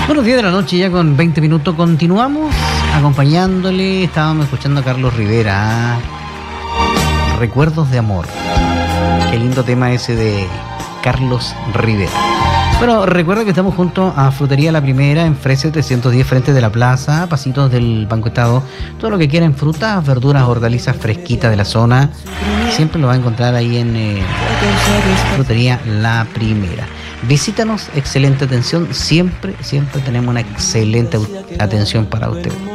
Buenos días de la noche, ya con 20 minutos. Continuamos acompañándole. Estábamos escuchando a Carlos Rivera. Recuerdos de amor. Qué lindo tema ese de Carlos Rivera. Bueno, recuerda que estamos junto a Frutería La Primera en Frese 310 frente de la plaza, pasitos del Banco Estado. Todo lo que quieran, frutas, verduras, hortalizas fresquitas de la zona, siempre lo va a encontrar ahí en Frutería La Primera. Visítanos, excelente atención, siempre tenemos una excelente atención para usted.